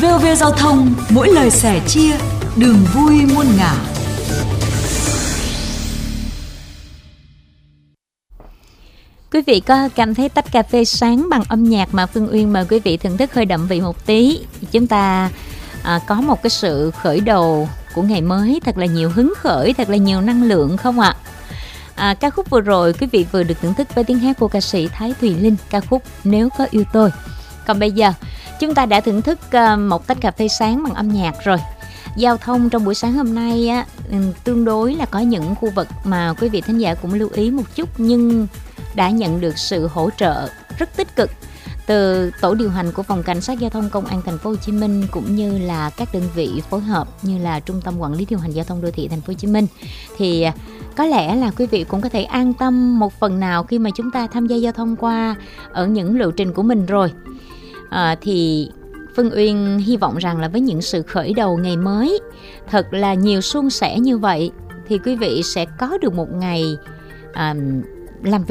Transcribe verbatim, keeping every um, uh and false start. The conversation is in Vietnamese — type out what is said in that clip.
vê o vê Giao thông, mỗi lời sẻ chia, đường vui muôn ngả. Quý vị có cảm thấy tách cà phê sáng bằng âm nhạc mà Phương Uyên mời quý vị thưởng thức hơi đậm vị một tí. Chúng ta à, có một cái sự khởi đầu của ngày mới thật là nhiều hứng khởi, thật là nhiều năng lượng không ạ? À, ca khúc vừa rồi quý vị vừa được thưởng thức với tiếng hát của ca sĩ Thái Thùy Linh, ca khúc Nếu Có Yêu Tôi. Còn bây giờ chúng ta đã thưởng thức uh, một tách cà phê sáng bằng âm nhạc rồi. Giao thông trong buổi sáng hôm nay á, tương đối là có những khu vực mà quý vị thính giả cũng lưu ý một chút, nhưng đã nhận được sự hỗ trợ rất tích cực từ tổ điều hành của phòng cảnh sát giao thông công an thành phố Hồ Chí Minh, cũng như là các đơn vị phối hợp như là trung tâm quản lý điều hành giao thông đô thị thành phố Hồ Chí Minh. Thì có lẽ là quý vị cũng có thể an tâm một phần nào khi mà chúng ta tham gia giao thông qua ở những lộ trình của mình rồi. À, thì Phương Uyên hy vọng rằng là với những sự khởi đầu ngày mới thật là nhiều suôn sẻ như vậy thì quý vị sẽ có được một ngày à, làm việc